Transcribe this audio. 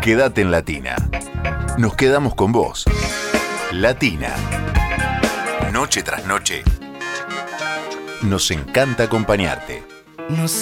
Quédate en Latina. Nos quedamos con vos. Latina. Noche tras noche. Nos encanta acompañarte. No sé.